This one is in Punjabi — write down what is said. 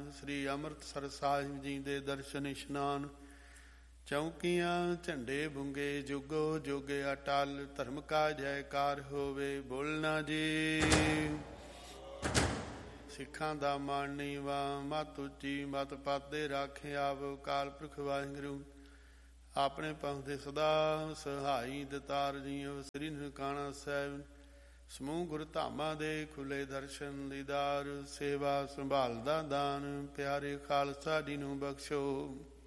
ਸ੍ਰੀ ਅੰਮ੍ਰਿਤਸਰ ਸਾਹਿਬ ਜੀ ਦੇ ਦਰਸ਼ਨ ਇਸ਼ਨਾਨ। ਚੌਂਕੀਆਂ ਝੰਡੇ ਬੁੰਗੇ ਜੁਗੋ ਜੁਗ ਅਟਲ, ਧਰਮ ਕਾ ਜੈਕਾਰ ਹੋਵੇ ਬੋਲਣਾ ਜੀ। ਸਿੱਖਾਂ ਦਾ ਮਾਣ ਨੀਵਾ, ਮਤ ਉੱਚੀ ਮਤ ਪਾਦੇ ਰਾਖੇ ਆਵੋ। ਅਕਾਲ ਪੁਰਖ ਵਾਹਿਗੁਰੂ ਆਪਣੇ ਪਹੁੰਚਦੇ ਸਦਾ ਸਹਾਈ ਦਤਾਰ ਜੀਓ। ਸ੍ਰੀ ਨਨਕਾਣਾ ਸਾਹਿਬ ਸਮੂਹ ਗੁਰ ਧਾਮਾਂ ਦੇ ਖੁੱਲੇ ਦਰਸ਼ਨ ਦੀਦਾਰ, ਸੇਵਾ ਸੰਭਾਲ ਦਾ ਦਾਨ। ਪਿਆਰੇ ਖਾਲਸਾ ਜੀ ਨੂੰ ਬਖਸ਼ੋ।